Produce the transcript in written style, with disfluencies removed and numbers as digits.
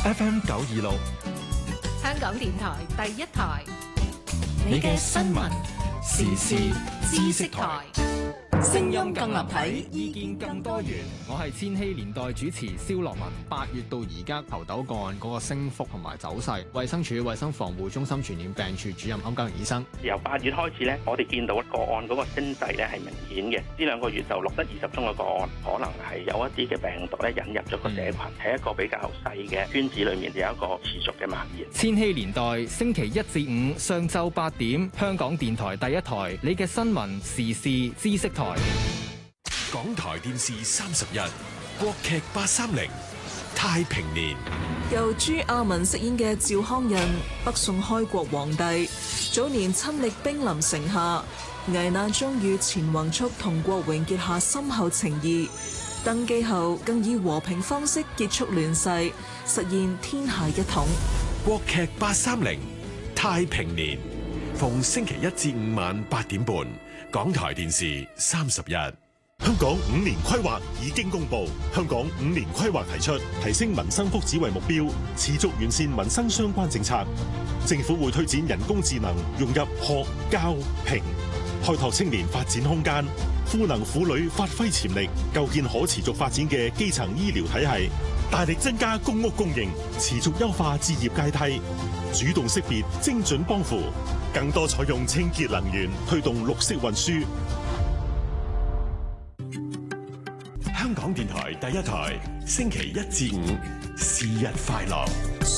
FM 926， 香港電台第一台， 你嘅新聞時事知識台。 聲音更立體， 意見更多元。我係千禧年代主持蕭樂文。8月到而家猴痘個案嗰個升幅同埋走勢，衛生署衛生防護中心傳染病處主任歐家榮醫生。 由8月開始咧，我哋見到個案嗰個升勢咧係明顯嘅。呢2個月就錄得20宗嘅個案，可能係有一啲嘅病毒咧引入咗個社群，喺一個比較細嘅圈子裏面有一個持續嘅蔓延。 千禧年代星期1至5上晝8點，香港電台第一台，你嘅新聞時事知識台。 港台電視30日，國劇830太平年， 由朱亞文飾演嘅趙匡胤，北宋開國皇帝，早年親歷兵臨城下，危難中與錢弘璁同郭榮結下深厚情誼，登基後更以和平方式結束亂世，實現天下一統。 國劇830太平年，逢星期1至5晚8點半，港台電視30日。 香港5年規劃已經公布，香港5年規劃提出提升民生福祉為目標，持續完善民生相關政策。政府會推展人工智能融入學、教、評，開拓青年發展空間，賦能婦女發揮潛力，構建可持續發展嘅基層醫療體系，大力增加公屋供應，持續優化置業階梯，主動識別精準幫扶，更多採用清潔能源，推動綠色運輸。 香港電台第一台，星期1至5，是日快樂。